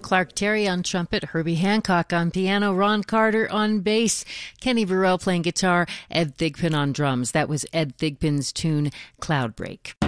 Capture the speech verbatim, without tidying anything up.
Clark Terry on trumpet, Herbie Hancock on piano, Ron Carter on bass, Kenny Burrell playing guitar, Ed Thigpen on drums. That was Ed Thigpen's tune, Cloudbreak.